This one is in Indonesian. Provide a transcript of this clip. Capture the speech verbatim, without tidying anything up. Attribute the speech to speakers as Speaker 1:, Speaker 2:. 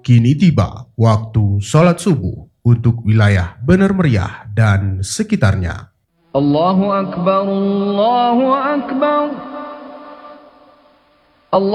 Speaker 1: Kini tiba waktu sholat subuh untuk wilayah Bener Meriah dan sekitarnya.
Speaker 2: Allahu Akbar, Allahu